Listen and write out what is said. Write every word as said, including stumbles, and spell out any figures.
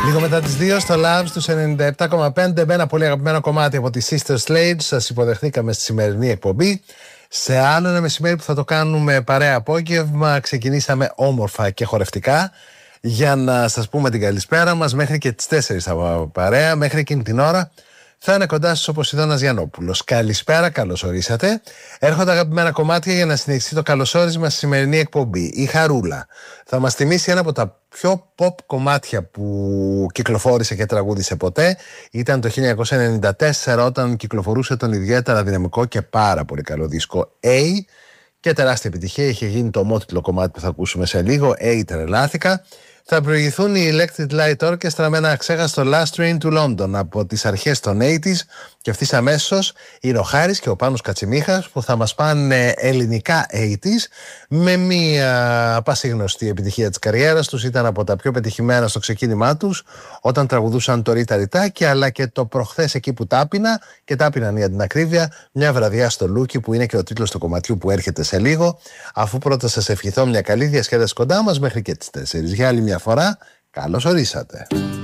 Λίγο μετά τις δύο στο Love στους ενενήντα επτά κόμμα πέντε με ένα πολύ αγαπημένο κομμάτι από τη Sister Sledge. Σας υποδεχθήκαμε στη σημερινή εκπομπή. Σε άλλο ένα μεσημέρι που θα το κάνουμε παρέα απόγευμα, ξεκινήσαμε όμορφα και χορευτικά για να σας πούμε την καλησπέρα μας. Μέχρι και τις τέσσερις θα πάμε παρέα. Μέχρι εκείνη την ώρα θα είναι κοντά σας ο Ποσειδώνας Γιαννόπουλος. Καλησπέρα, καλώς ορίσατε. Έρχονται αγαπημένα κομμάτια για να συνεχίσει το καλωσόρισμα στη σημερινή εκπομπή. Η Χαρούλα θα μας θυμίσει ένα από τα πιο pop κομμάτια που κυκλοφόρησε και τραγούδισε ποτέ. Ήταν το χίλια εννιακόσια ενενήντα τέσσερα, όταν κυκλοφορούσε τον ιδιαίτερα δυναμικό και πάρα πολύ καλό δίσκο A, και τεράστια επιτυχία. Είχε γίνει το ομότιτλο κομμάτι που θα ακούσουμε σε λίγο, A, τρελάθηκα. Θα προηγηθούν οι Electric Light Orchestra με ένα αξέχαστο Last Train to London από τις αρχές των ογδόντα και ευθύς αμέσως η Ροχάρης και ο Πάνος Κατσιμίχας που θα μας πάνε ελληνικά ογδόντα με μια πασίγνωστη επιτυχία της καριέρας τους. Ήταν από τα πιο πετυχημένα στο ξεκίνημά τους όταν τραγουδούσαν το Ρίτα Ριτάκι, αλλά και το Προχθές εκεί που τάπινα, και τάπιναν για την ακρίβεια, μια βραδιά στο Λούκι, που είναι και ο τίτλος του κομματιού που έρχεται σε λίγο. Αφού πρώτα σας ευχηθώ μια καλή διασκέδαση κοντά μας μέχρι και τις τέσσερις. Για άλλη μια φορά, καλώς ορίσατε.